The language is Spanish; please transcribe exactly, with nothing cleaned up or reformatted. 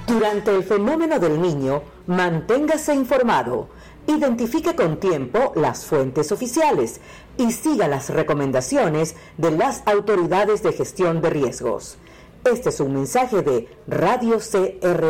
Durante el fenómeno del Niño, manténgase informado, identifique con tiempo las fuentes oficiales y siga las recomendaciones de las autoridades de gestión de riesgos. Este es un mensaje de Radio C R.